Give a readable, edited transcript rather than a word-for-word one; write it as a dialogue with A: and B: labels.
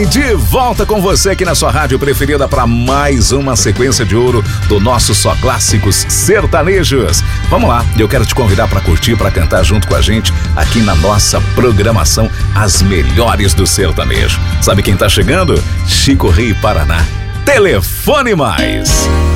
A: de volta com você aqui na sua rádio preferida para mais uma sequência de ouro do nosso Só Clássicos Sertanejos. Vamos lá, eu quero te convidar para curtir, para cantar junto com a gente aqui na nossa programação As Melhores do Sertanejo. Sabe quem tá chegando? Chico Rei Paraná. Telefone Mais.